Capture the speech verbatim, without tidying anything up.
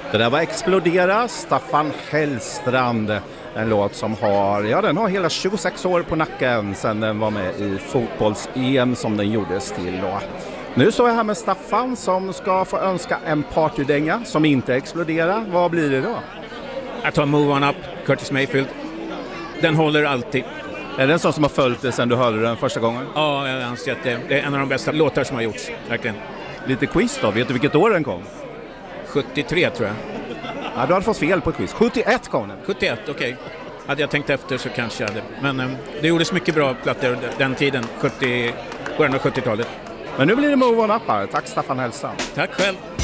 Det där var Explodera, Staffan Hellstrand. En låt som har, ja, den har hela tjugosex år på nacken sedan den var med i fotbolls-E M som den gjordes till då. Nu står jag här med Staffan som ska få önska en partydänga som inte exploderar. Vad blir det då? Jag tar Move On Up, Curtis Mayfield. Den håller alltid. Är det en sån som har följt det sedan du hörde den första gången? Ja, jag anser att det är en av de bästa låtar som har gjorts, verkligen. Lite quiz då, vet du vilket år den kom? sjuttiotre tror jag. Ja, du hade fått fel på ett quiz. sjuttioett kom den. sjuttioett, okej. Okay. Hade jag tänkt efter så kanske jag hade. Men um, det gjordes mycket bra plattor den tiden, sjuttio, början av sjuttiotalet. Men nu blir det Move On Up här. Tack Staffan Hellstrand. Tack själv.